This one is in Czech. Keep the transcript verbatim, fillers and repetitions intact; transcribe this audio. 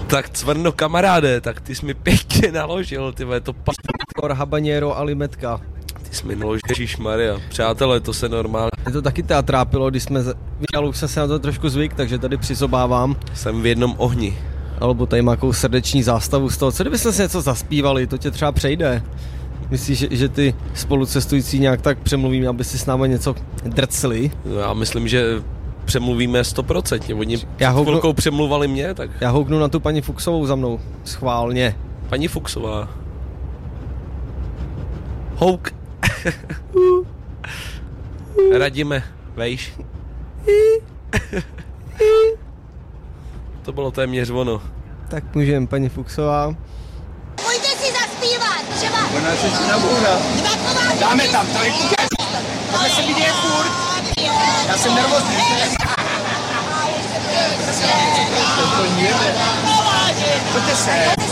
Tak cvrno kamaráde, tak ty jsi mi pěkně naložil, ty vole, to pa... habanero a limetka. Ty jsi mi naložil, ježišmarja, přátelé, to se normálně... Mě to taky teda trápilo, když jsme, ale už jsem se na to trošku zvyk, takže tady přizobávám. Jsem v jednom ohni. Alebo tady má jakou srdeční zástavu z toho, co kdybyste si něco zaspívali, to tě třeba přejde. Myslíš, že, že ty spolucestující nějak tak přemluvíme, aby si s námi něco drcli? Já myslím, že přemluvíme sto procent. Oni já houknu, chvilkou přemluvali mě, tak... Já houknu na tu paní Fuchsovou za mnou, schválně. Paní Fuchsová. Houk. Radíme, vejš. To bylo téměř ono. Tak můžeme, paní Fuchsová. Pojďte si zaspívat, třeba... Ona se si nabourá. Dáme tam, tady kukáš. Tohle se mi děje furt. Já jsem nervózní. Pojďte se.